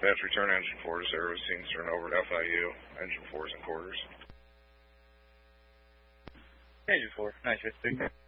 Dispatch, return engine 4 to service. Scenes turn over to FIU. Engine 4's in quarters. Engine 4, 950.